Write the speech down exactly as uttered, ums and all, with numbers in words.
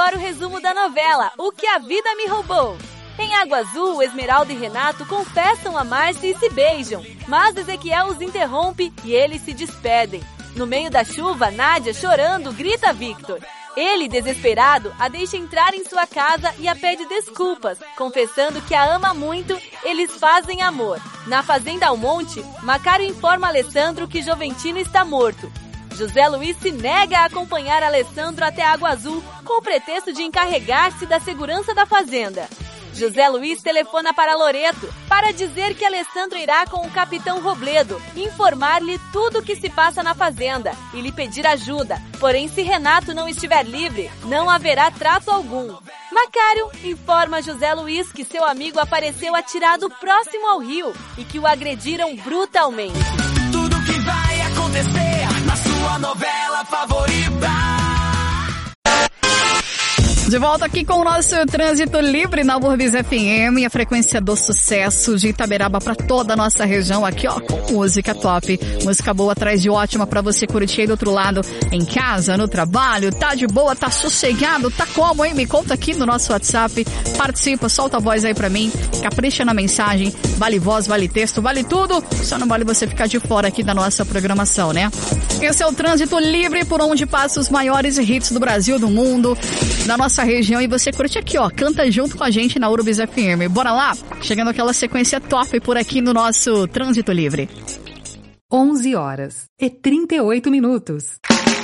agora o resumo da novela O que a Vida Me Roubou. Em Água Azul, Esmeralda e Renato confessam amar-se e se beijam, mas Ezequiel os interrompe e eles se despedem. No meio da chuva, Nádia, chorando, grita a Victor. Ele, desesperado, a deixa entrar em sua casa e a pede desculpas, confessando que a ama muito, eles fazem amor. Na Fazenda Almonte, Macário informa Alessandro que Joventino está morto. José Luiz se nega a acompanhar Alessandro até Água Azul com o pretexto de encarregar-se da segurança da fazenda. José Luiz telefona para Loreto para dizer que Alessandro irá com o capitão Robledo informar-lhe tudo o que se passa na fazenda e lhe pedir ajuda. Porém, se Renato não estiver livre, não haverá trato algum. Macário informa José Luiz que seu amigo apareceu atirado próximo ao rio e que o agrediram brutalmente. Tudo que vai acontecer na sua novela favorita. De volta aqui com o nosso Trânsito Livre na Urbis F M, a frequência do sucesso de Itaberaba para toda a nossa região aqui, ó, com música top, música boa atrás de ótima para você curtir aí do outro lado, em casa, no trabalho, tá de boa, tá sossegado, tá como, hein? Me conta aqui no nosso WhatsApp, participa, solta a voz aí pra mim, capricha na mensagem, vale voz, vale texto, vale tudo, só não vale você ficar de fora aqui da nossa programação, né? Esse é o Trânsito Livre, por onde passa os maiores hits do Brasil, do mundo, da nossa região, e você curte aqui, ó, canta junto com a gente na Urbis F M. Bora lá? Chegando aquela sequência top por aqui no nosso Trânsito Livre. onze horas e trinta e oito minutos.